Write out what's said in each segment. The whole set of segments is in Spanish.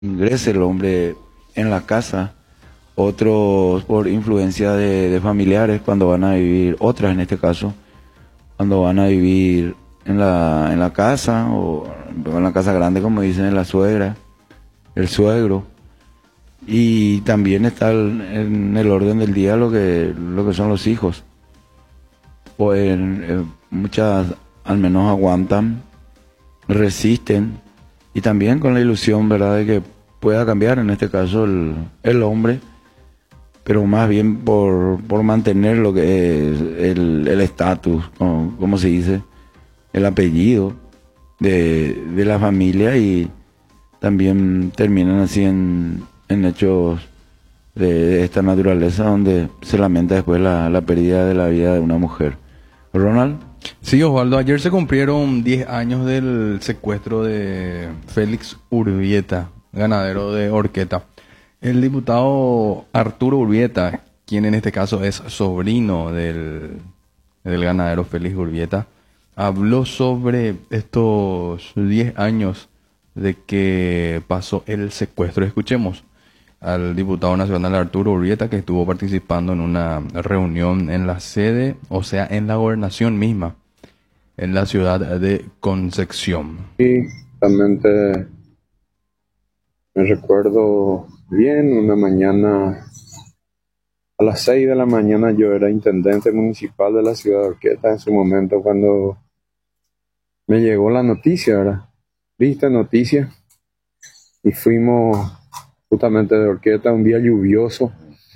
ingrese el hombre en la casa, otros por influencia de familiares cuando van a vivir, otras en este caso, cuando van a vivir en la casa o en la casa grande, como dicen, la suegra, el suegro. Y también está en el orden del día lo que son los hijos. Pues muchas al menos aguantan, resisten y también con la ilusión, ¿verdad?, de que pueda cambiar, en este caso el hombre, pero más bien por mantener lo que es el estatus, como se dice, el apellido de la familia, y también terminan así en hechos de esta naturaleza donde se lamenta después la pérdida de la vida de una mujer. Ronald. Sí, Osvaldo, ayer se cumplieron 10 años del secuestro de Félix Urbieta, ganadero de Horqueta. El diputado Arturo Urbieta, quien en este caso es sobrino del ganadero Félix Urbieta, habló sobre estos 10 años de que pasó el secuestro. Escuchemos al diputado nacional Arturo Urbieta, que estuvo participando en una reunión en la sede, o sea, en la gobernación misma, en la ciudad de Concepción. Sí, realmente me recuerdo bien, una mañana, a las 6 de la mañana, yo era intendente municipal de la ciudad de Horqueta en su momento cuando me llegó la noticia, ¿verdad? Viste noticia, y fuimos justamente de Horqueta, un día lluvioso.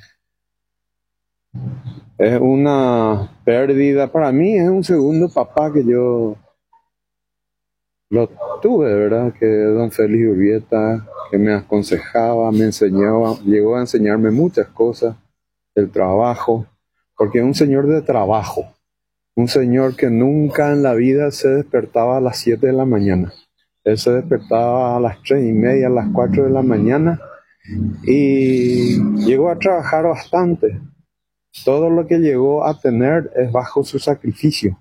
Es una pérdida para mí, es un segundo papá que yo lo tuve, ¿verdad? Que don Félix Urbieta, que me aconsejaba, me enseñaba, llegó a enseñarme muchas cosas del trabajo, porque es un señor de trabajo, un señor que nunca en la vida se despertaba a las 7 de la mañana. Él se despertaba a las 3:30, a las 4 de la mañana, y llegó a trabajar bastante. Todo lo que llegó a tener es bajo su sacrificio.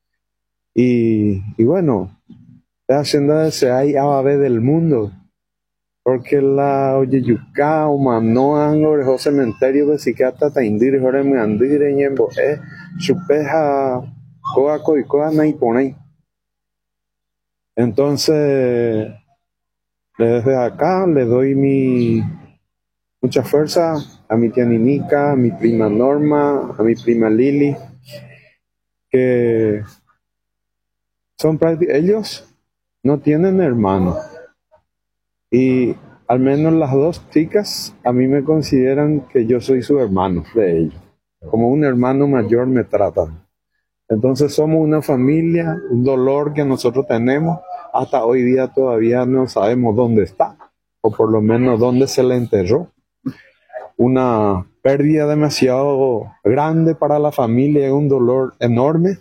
Y bueno, la hacienda de Seay Ababe del mundo, porque la Oyeyucá, Humanoa, Orejo Cementerio, Besicata, Taindir, Joreme Andire, Ñembo, Chupeja, Coaco y Coa, Naiponei. Entonces, desde acá le doy mucha fuerza a mi tía Ninica, a mi prima Norma, a mi prima Lili, que son ellos no tienen hermanos. Y al menos las dos chicas a mí me consideran que yo soy su hermano de ellos. Como un hermano mayor me tratan. Entonces somos una familia, un dolor que nosotros tenemos. Hasta hoy día todavía no sabemos dónde está, o por lo menos dónde se le enterró. Una pérdida demasiado grande para la familia, un dolor enorme.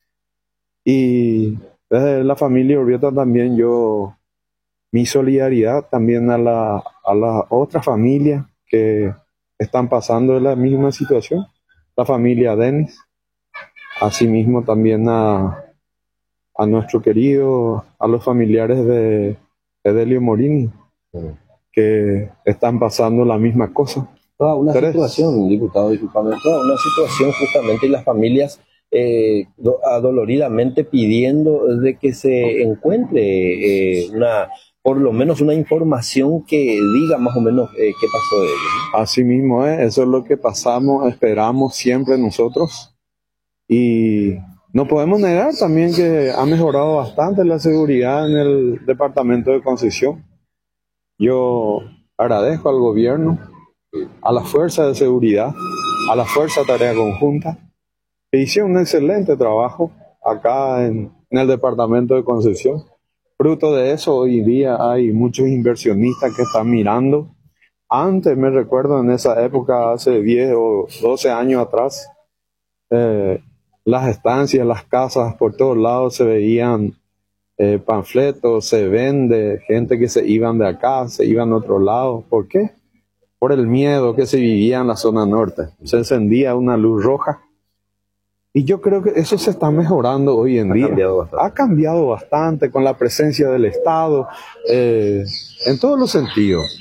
Y desde la familia Urbieta también mi solidaridad también a la otra familia que están pasando la misma situación, la familia Denis, asimismo también a nuestro querido, a los familiares de Edelio Morini, que están pasando la misma cosa. Toda una situación, diputado, disculpame, toda una situación justamente, y las familias adoloridamente pidiendo de que se encuentre por lo menos una información que diga más o menos qué pasó de ellos, ¿no? Así mismo es, eso es lo que esperamos siempre nosotros, y no podemos negar también que ha mejorado bastante la seguridad en el departamento de Concepción. Yo agradezco al gobierno, a la fuerza de seguridad, a la fuerza de tarea conjunta, que hicieron un excelente trabajo acá en el departamento de Concepción. Fruto de eso, hoy día hay muchos inversionistas que están mirando. Antes, me recuerdo en esa época, hace 10 o 12 años atrás, las estancias, las casas, por todos lados se veían panfletos, se vende, gente que se iban de acá, se iban a otro lado. ¿Por qué? Por el miedo que se vivía en la zona norte. Se encendía una luz roja Y yo creo que eso se está mejorando hoy en día. Ha cambiado bastante con la presencia del Estado, en todos los sentidos.